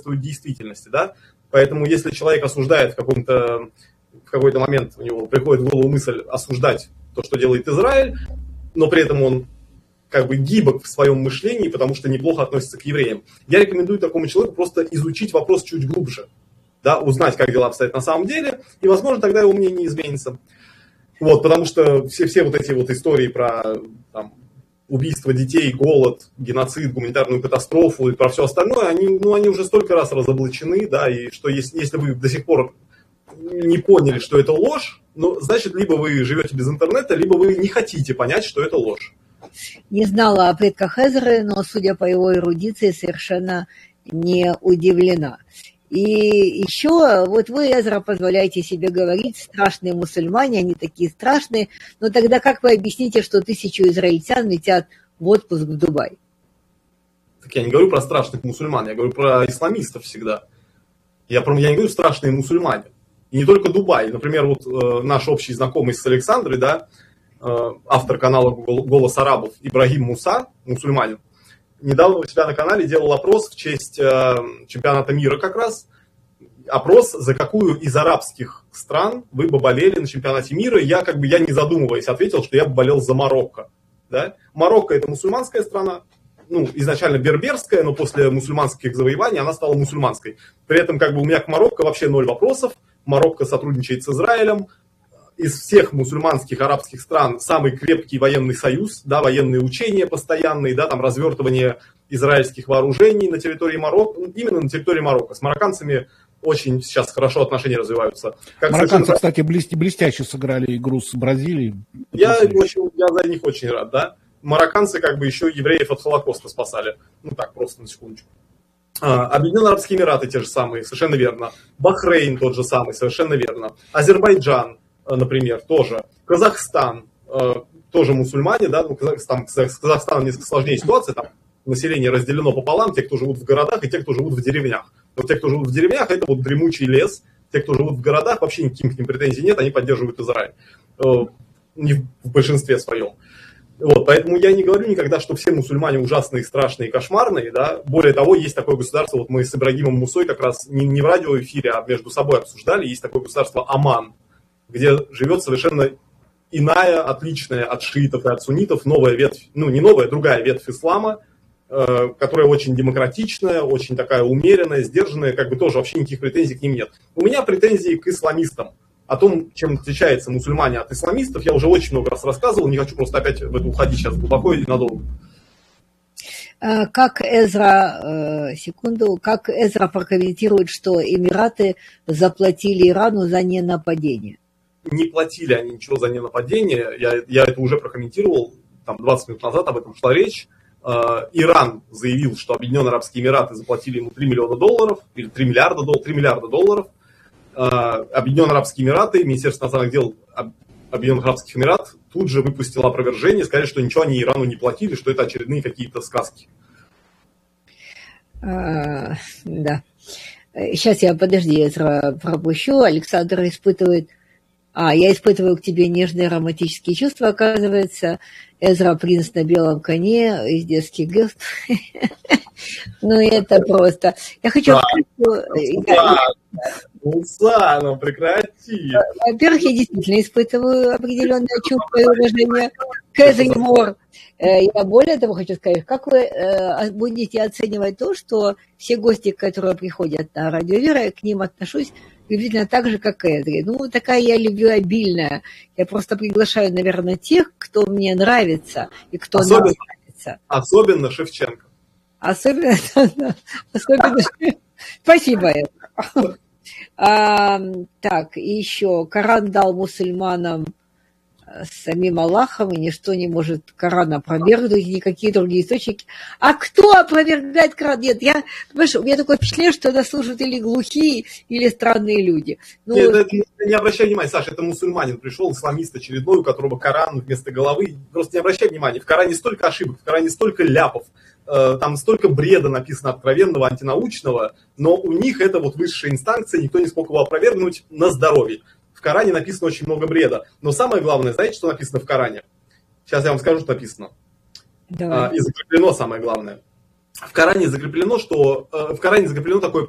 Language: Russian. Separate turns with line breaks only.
соответствует действительности, да. Поэтому если человек осуждает в какой-то момент, у него приходит в голову мысль осуждать то, что делает Израиль, но при этом он как бы гибок в своем мышлении, потому что неплохо относится к евреям. Я рекомендую такому человеку просто изучить вопрос чуть глубже, да, узнать, как дела обстоят на самом деле, и, возможно, тогда его мнение изменится. Вот, потому что все вот эти вот истории про там, убийство детей, голод, геноцид, гуманитарную катастрофу и про все остальное, они уже столько раз разоблачены, да, и что если вы до сих пор не поняли, что это ложь, ну, значит, либо вы живете без интернета, либо вы не хотите понять, что это ложь.
Не знала о предках Эзры, но, судя по его эрудиции, совершенно не удивлена. И еще, вот вы, Эзра, позволяете себе говорить, страшные мусульмане, они такие страшные, но тогда как вы объясните, что 1000 израильтян летят в отпуск в Дубай?
Так я не говорю про страшных мусульман, я говорю про исламистов всегда. Я не говорю страшные мусульмане. И не только Дубай. Например, вот наш общий знакомый с Александрой, да, автор канала «Голос арабов» Ибрагим Муса, мусульманин, недавно у себя на канале делал опрос в честь чемпионата мира как раз. Опрос, за какую из арабских стран вы бы болели на чемпионате мира. Я не задумываясь ответил, что я бы болел за Марокко. Да? Марокко — это мусульманская страна, ну, изначально берберская, но после мусульманских завоеваний она стала мусульманской. При этом у меня к Марокко вообще 0 вопросов. Марокко сотрудничает с Израилем. Из всех мусульманских арабских стран самый крепкий военный союз, да, военные учения постоянные, да, там развертывание израильских вооружений на территории Марокко, именно на территории Марокко. С марокканцами очень сейчас хорошо отношения развиваются.
Марокканцы, кстати, блестяще сыграли игру с Бразилией.
Я за них очень рад, да. Марокканцы еще евреев от Холокоста спасали. Ну так, просто на секундочку. Объединенные Арабские Эмираты те же самые, совершенно верно. Бахрейн тот же самый, совершенно верно. Азербайджан, например, тоже. Казахстан, тоже мусульмане, да, ну, с Казахстаном несколько сложнее ситуация, там население разделено пополам, те, кто живут в городах, и те, кто живут в деревнях. Вот те, кто живут в деревнях, это вот дремучий лес, те, кто живут в городах, вообще никаких к ним претензий нет, они поддерживают Израиль, не в большинстве своем. Вот, поэтому я не говорю никогда, что все мусульмане ужасные, страшные, кошмарные, да. Более того, есть такое государство, вот мы с Ибрагимом Мусой как раз не в радиоэфире, а между собой обсуждали, есть такое государство Оман, где живет совершенно иная, отличная от шиитов и от суннитов новая ветвь, ну не новая, другая ветвь ислама, которая очень демократичная, очень такая умеренная, сдержанная, тоже вообще никаких претензий к ним нет. У меня претензии к исламистам. О том, чем отличаются мусульмане от исламистов, я уже очень много раз рассказывал, не хочу просто опять в это уходить сейчас глубоко и надолго.
Как Эзра прокомментирует, что Эмираты заплатили Ирану за ненападение?
Не платили они ничего за ненападение, я это уже прокомментировал, там 20 минут назад об этом шла речь. Иран заявил, что Объединенные Арабские Эмираты заплатили ему $3 миллиона, или 3 миллиарда долларов. Объединенные Арабские Эмираты, Министерство иностранных дел Объединенных Арабских Эмиратов тут же выпустило опровержение, сказали, что ничего они Ирану не платили, что это очередные какие-то сказки.
Да. Сейчас я, подожди, пропущу. Александр испытывает... я испытываю к тебе нежные романтические чувства, оказывается. Эзра принц на белом коне из детских герб. Ну, это просто... Я хочу...
Муса, прекрати.
Во-первых, я действительно испытываю определенное чувство и уважение к Эзре Мор. Я более того хочу сказать, как вы будете оценивать то, что все гости, которые приходят на Радио Вера, я к ним отношусь приблизительно так же, как к Эзре. Ну, такая я любвеобильная. Я просто приглашаю, наверное, тех, кто мне нравится и кто нам нравится.
Особенно Шевченко.
Особенно. Спасибо, Эзра. Так, и еще Коран дал мусульманам самим Аллахом, и ничто не может Коран опровергнуть, никакие другие источники. А кто опровергает Коран? Нет, у меня такое впечатление, что это слушают или глухие, или странные люди. Ну,
нет, не обращай внимания, Саша, это мусульманин пришел, исламист очередной, у которого Коран вместо головы. Просто не обращай внимания, в Коране столько ошибок, в Коране столько ляпов. Там столько бреда написано откровенного, антинаучного, но у них это вот высшая инстанция, никто не смог его опровергнуть на здоровье. В Коране написано очень много бреда. Но самое главное, знаете, что написано в Коране? Сейчас я вам скажу, что написано. И закреплено самое главное. В Коране закреплено такое